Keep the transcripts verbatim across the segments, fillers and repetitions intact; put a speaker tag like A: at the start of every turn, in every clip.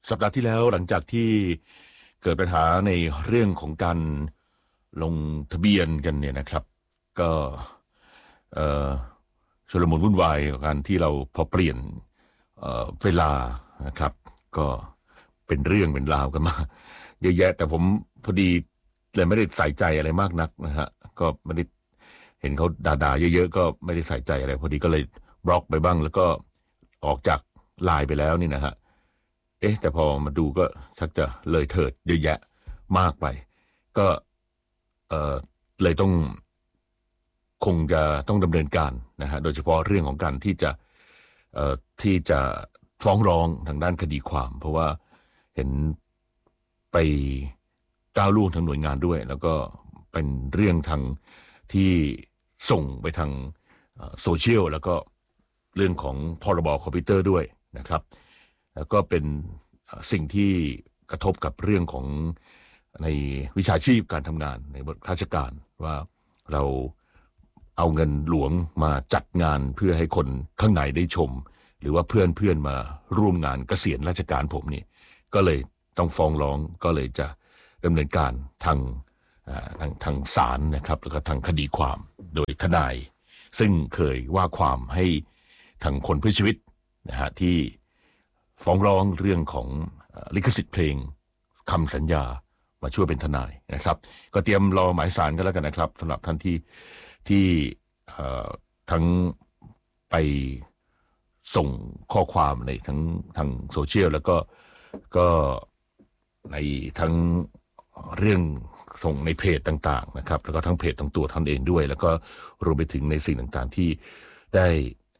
A: สัปดาห์ที่แล้วหลังจากที่เกิดปัญหาในเรื่องของการลงทะเบียนกันเนี่ยนะครับก็เอ่อชุลมุนวุ่นวายกับการที่เราพอเปลี่ยนเอ่อเวลานะครับก็เป็นเรื่องเป็นราวกันมาเยอะแยะแต่ผมพอดีเลยไม่ได้ใส่ใจอะไรมากนักนะฮะก็ไม่ได้เห็นเขาด่าๆเยอะๆก็ไม่ได้ใส่ใจอะไรพอดีก็เลยบล็อกไปบ้างแล้วก็ออกจากไลน์ไปแล้วนี่นะฮะเอ๊ะแต่พอมาดูก็ชักจะเลยเถิดเยอะแยะมากไปก็เอ่อเลยต้องคงจะต้องดำเนินการนะฮะโดยเฉพาะเรื่องของการที่จะเอ่อที่จะฟ้องร้องทางด้านคดีความเพราะว่าเห็นไปก้าวล่วงทางหน่วยงานด้วยแล้วก็เป็นเรื่องทางที่ส่งไปทางโซเชียลแล้วก็เรื่องของพรบคอมพิวเตอร์ด้วยนะครับแล้วก็เป็นสิ่งที่กระทบกับเรื่องของในวิชาชีพการทำงานในราชการว่าเราเอาเงินหลวงมาจัดงานเพื่อให้คนข้างในได้ชมหรือว่าเพื่อนเพื่อนมาร่วมงานเกษียณราชการผมนี่ก็เลยต้องฟ้องร้องก็เลยจะดำเนินการทางทางทางศาลนะครับแล้วก็ทางคดีความโดยทนายซึ่งเคยว่าความให้ทางคนเพื่อชีวิตนะฮะที่ฟ้องร้องเรื่องของลิขสิทธิ์เพลงคำสัญญามาช่วยเป็นทนายนะครับก็เตรียมรอหมายศาลกันแล้วกันนะครับสำหรับท่านที่ที่ทั้งไปส่งข้อความในทั้งทางโซเชียลแล้วก็ก็ในทั้งเรื่องส่งในเพจต่างๆนะครับแล้วก็ทั้งเพจทั้งตัวท่านเองด้วยแล้วก็รวมไปถึงในสิ่งต่างๆที่ได้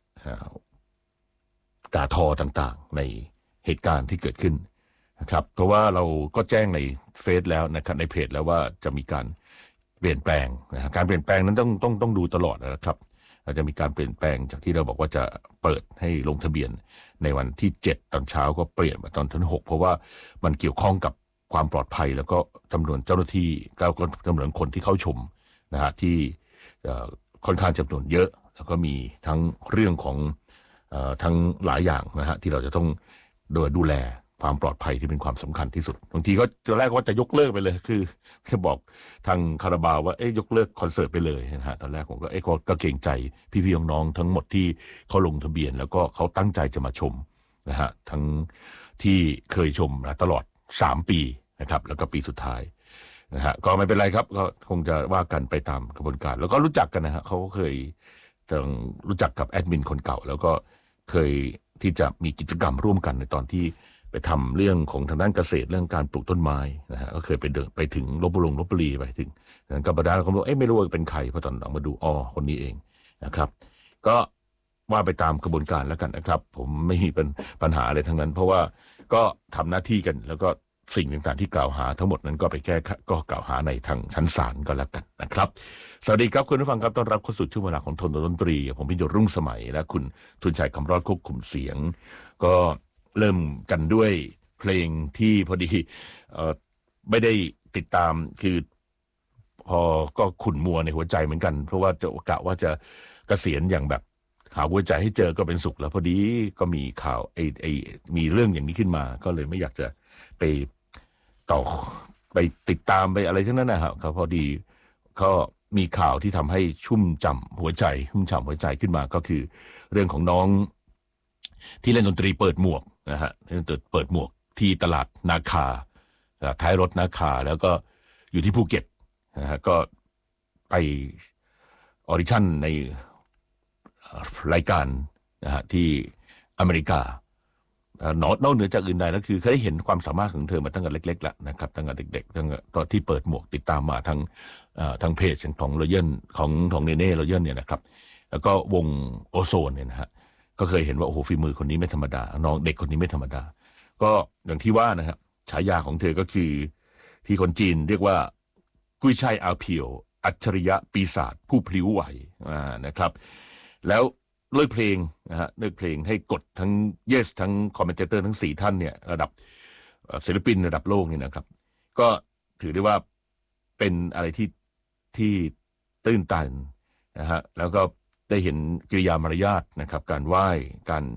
A: ด่าทอต่างๆในเหตุการณ์ที่เกิดขึ้นนะครับเพราะว่าเราก็แจ้งในเฟซแล้วนะครับในเพจแล้วว่าจะมีการเปลี่ยนแปลงนะการเปลี่ยนแปลงนั้นต้องต้องต้องดูตลอดนะครับเราจะมีการเปลี่ยนแปลงจากที่เราบอกว่าจะเปิดให้ลงทะเบียนในวันที่เจ็ดตอนเช้าก็เปลี่ยนมาตอนที่หกเพราะว่ามันเกี่ยวข้องกับความปลอดภัยแล้วก็จำนวนเจ้าหน้าที่แล้วก็จำนวนคนที่เข้าชมนะฮะที่ค่อนข้างจำนวนเยอะแล้วก็มีทั้งเรื่องของทั้งหลายอย่างนะฮะที่เราจะต้องโดยดูแลความปลอดภัยที่เป็นความสำคัญที่สุดบางทีก็ตอนแรกว่าจะยกเลิกไปเลยคือจะบอกทางคาราบาวว่าเอ๊ยยกเลิกคอนเสิร์ตไปเลยนะฮะตอนแรกผมก็เอ๊ะก็เกรงใจพี่ๆน้องๆทั้งหมดที่เขาลงทะเบียนแล้วก็เขาตั้งใจจะมาชมนะฮะทั้งที่เคยชมนะตลอดสามปีนะครับแล้วก็ปีสุดท้ายนะฮะก็ไม่เป็นไรครับก็คงจะว่ากันไปตามกระบวนการแล้วก็รู้จักกันนะฮะเขาเคยต้องรู้จักกับแอดมินคนเก่าแล้วก็เคยที่จะมีกิจกรรมร่วมกันในตอนที่ไปทำเรื่องของทางด้านเกษตรเรื่องการปลูกต้นไม้นะฮะก็เคยไปเดินไปถึงลพบุรีลพบุรีไปถึงนั้นก็บรรดาเขาบอกเอ๊ะไม่รู้ว่าเป็นใครเพราะตอนหลังมาดูอ๋อคนนี้เองนะครับก็ว่าไปตามกระบวนการแล้วกันนะครับผมไม่มีเป็นปัญหาอะไรทั้งนั้นเพราะว่าก็ทำหน้าที่กันแล้วก็สิ่งต่างๆที่กล่าวหาทั้งหมดนั้นก็ไปแก้ก็กล่าวหาในทางชั้นศาลก็แล้วกันนะครับสวัสดีครับคุณผู้ฟังครับต้อนรับเข้าสู่ช่วงเวลาของทนดนตรีผมพิยศรุ่งสมัยและคุณทุนชัยคำรอดควบคุมเสียงก็เริ่มกันด้วยเพลงที่พอดีเอ่อไม่ได้ติดตามคือพอก็ขุ่นมัวในหัวใจเหมือนกันเพราะว่าจะกะว่าจะเกษียณอย่างแบบหาหัวใจให้เจอก็เป็นสุขแล้วพอดีก็มีข่าวไอ้ไอ้มีเรื่องอย่างนี้ขึ้นมาก็เลยไม่อยากจะไปต่อไปติดตามไปอะไรทั้งนั้นนะครับเขาพอดีก็มีข่าวที่ทำให้ชุ่มฉ่ำหัวใจชุ่มฉ่ำหัวใจขึ้นมาก็คือเรื่องของน้องที่เล่นดนตรีเปิดหมวกนะฮะเล่นดนตรีเปิดหมวกที่ตลาดนาคาท้ายรถนาคาแล้วก็อยู่ที่ภูเก็ตนะฮะก็ไปออดิชั่นในรายการนะฮะที่อเมริกานอกเหนือจากอื่นใดแล้วคือเคยได้เห็นความสามารถของเธอมาตั้งแต่เล็กๆแล้วนะครับตั้งแต่เด็กๆตั้งแต่ตอนที่เปิดหมวกติดตามมาทางทางเพจของโรเยนของของเนเน่โรเยนเนี่ยนะครับแล้วก็วงโอโซนเนี่ยนะฮะก็เคยเห็นว่าโอ้โหฝีมือคนนี้ไม่ธรรมดาน้องเด็กคนนี้ไม่ธรรมดาก็อย่างที่ว่านะครับฉายาของเธอก็คือที่คนจีนเรียกว่ากุ้ยช่ายอาเพียวอัจฉริยะปีศาจผู้พลิ้วไหวนะครับแล้วเลือกเพลงนะฮะเลือกเพลงให้กดทั้ง Yes ทั้งคอมเมนเตอร์ทั้งสี่ท่านเนี่ยระดับศิลปินระดับโลกนี่นะครับก็ถือได้ว่าเป็นอะไรที่ที่ตื้นตันนะฮะแล้วก็ได้เห็นกิริยามารยาทนะครับการไหว้การ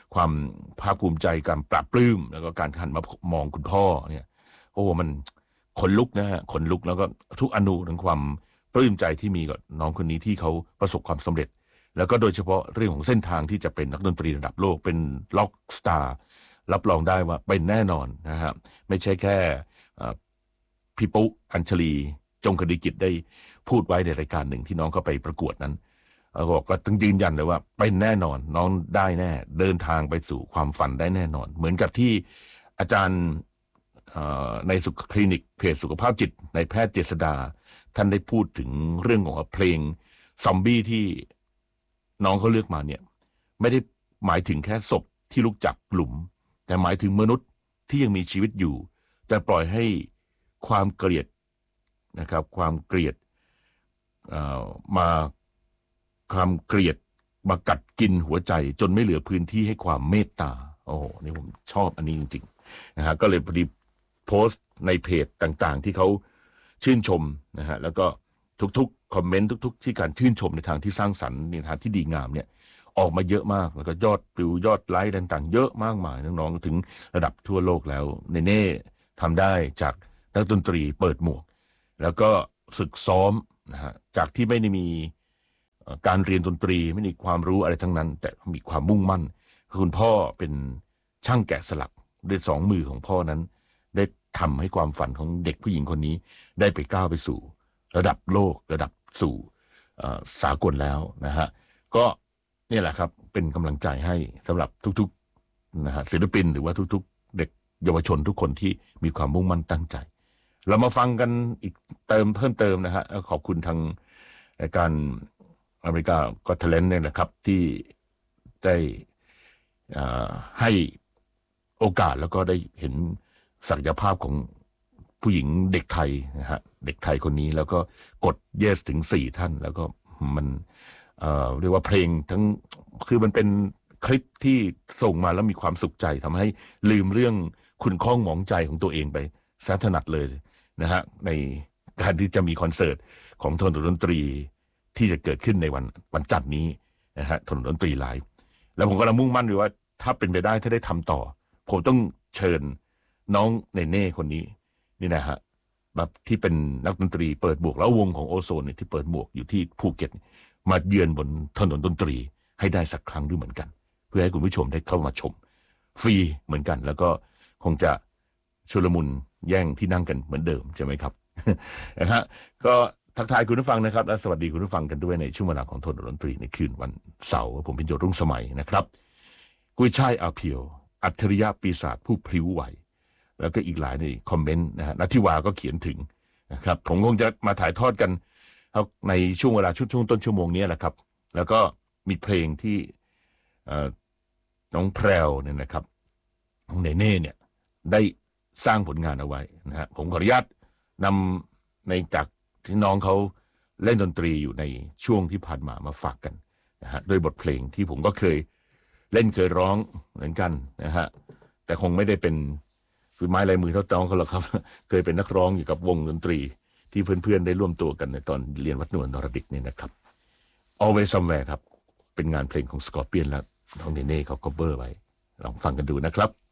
A: ความภาคภูมิใจการปราบปลื้มแล้วก็การหันมามองคุณพ่อเนี่ยโอ้มันขนลุกนะฮะขนลุกแล้วก็ทุกอนูของความปลื้มใจที่มีกับน้องคนนี้ที่เขาประสบความสำเร็จแล้วก็โดยเฉพาะเรื่องของเส้นทางที่จะเป็นนักดนตรีระดับโลกเป็นล็อกสตาร์รับรองได้ว่าเป็นแน่นอนนะครับไม่ใช่แค่พี่ปุ๊อัญชลีจงคดีกิจได้พูดไว้ในรายการหนึ่งที่น้องก็ไปประกวดนั้นบอกก็ต้องยืนยันเลยว่าเป็นแน่นอนน้องได้แน่เดินทางไปสู่ความฝันได้แน่นอนเหมือนกับที่อาจารย์ในสุขคลินิกเพจสุขภาพจิตในแพทย์เจษดาท่านได้พูดถึงเรื่องของเพลงซอมบี้ที่น้องเขาเลือกมาเนี่ยไม่ได้หมายถึงแค่ศพที่ลุกจากหลุมแต่หมายถึงมนุษย์ที่ยังมีชีวิตอยู่แต่ปล่อยให้ความเกลียดนะครับความเกลียดมาความเกลียดมากัดกินหัวใจจนไม่เหลือพื้นที่ให้ความเมตตาโอ้โหนี่ผมชอบอันนี้จริงๆนะฮะก็เลยพอดีโพสต์ในเพจต่างๆที่เขาชื่นชมนะฮะแล้วก็ทุกๆคอมเมนต์ทุกๆที่การชื่นชมในทางที่สร้างสรรค์ในทางที่ดีงามเนี่ยออกมาเยอะมากแล้วก็ยอดวิวยอดไลค์ต่างๆเยอะมากมายน้องๆถึงระดับทั่วโลกแล้วเนเน่ทำได้จากนักดนตรีเปิดหมวกแล้วก็ฝึกซ้อมนะฮะจากที่ไม่ได้มีการเรียนดนตรีไม่มีความรู้อะไรทั้งนั้นแต่มีความมุ่งมั่นคุณพ่อเป็นช่างแกะสลักด้วยสองมือของพ่อนั้นได้ทำให้ความฝันของเด็กผู้หญิงคนนี้ได้ไปก้าวไปสู่ระดับโลกระดับสู่สากลแล้วนะฮะก็นี่แหละครับเป็นกำลังใจให้สำหรับทุกๆนะฮะศิลปินหรือว่าทุกๆเด็กเยาวชนทุกคนที่มีความมุ่งมั่นตั้งใจเรามาฟังกันอีกเติมเพิ่มเติมนะฮะขอบคุณทางรายการอเมริกาก็เทเลนต์เนี่ยนะครับที่ได้ให้โอกาสแล้วก็ได้เห็นศักยภาพของผู้หญิงเด็กไทยนะฮะเด็กไทยคนนี้แล้วก็กด yes ถึงสี่ท่านแล้วก็มันเอ่อเรียกว่าเพลงทั้งคือมันเป็นคลิปที่ส่งมาแล้วมีความสุขใจทำให้ลืมเรื่องคุณข้องหมองใจของตัวเองไปแสนถนัดเลยนะฮะในการที่จะมีคอนเสิร์ตของถนนดนตรีที่จะเกิดขึ้นในวันวันจันทร์นี้นะฮะถนนดนตรีไลฟ์แล้วผมก็มุ่งมั่นอยู่ว่าถ้าเป็นไปได้ถ้าได้ทำต่อผมต้องเชิญน้องเนเน่คนนี้นี่นะฮะแบบที่เป็นนักดนตรีเปิดหมวกแล้ววงของโอโซนเนี่ยที่เปิดหมวกอยู่ที่ภูเก็ตมาเยือนบนถนนดนตรีให้ได้สักครั้งด้วยเหมือนกันเพื่อให้คุณผู้ชมได้เข้ามาชมฟรีเหมือนกันแล้วก็คงจะชุลมุนแย่งที่นั่งกันเหมือนเดิมใช่ไหมครับ นะฮะก็ทักทายคุณผู้ฟังนะครับและสวัสดีคุณผู้ฟังกันด้วยในช่วงเวลาของถนนดนตรีในคืนวันเสาร์ผมเป็นโยรุ่งสมัยนะครับกุ้ยช่ายอาเพียวอัจฉริยะปีศาจผู้พลิ้วไหวแล้วก็อีกหลายในคอมเมนต์นะฮะนัทธิวาก็เขียนถึงนะครับผมคงจะมาถ่ายทอดกันในช่วงเวลาช่วงต้นชั่วโมงนี้แหละครับแล้วก็มีเพลงที่น้องแพรวเนี่ยนะครับของเนเน่เนี่ยได้สร้างผลงานเอาไว้นะฮะผมขออนุญาตนำในจากที่น้องเขาเล่นดนตรีอยู่ในช่วงที่ผ่านมามาฝากกันนะฮะด้วยบทเพลงที่ผมก็เคยเล่นเคยร้องเหมือนกันนะฮะแต่คงไม่ได้เป็นฝีไม้ลายมือเท่าน้องเขาหรอกครับเคยเป็นนักร้องอยู่กับวงดนตรีที่เพื่อนๆได้ร่วมตัวกันในตอนเรียนวัดนวลนรดิกเนี่ยนะครับ Always Somewhere ครับเป็นงานเพลงของสกอร์เปียนและน้องเนเน่เขาคัฟเวอร์ไว้ลองฟังกันดูนะครับ